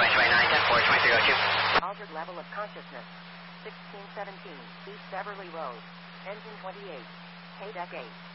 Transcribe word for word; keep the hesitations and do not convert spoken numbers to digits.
twenty-nine, ten four, twenty-three oh two. Altered level of consciousness. sixteen seventeen, East Beverly Road. Engine twenty-eight. K-Deck eight.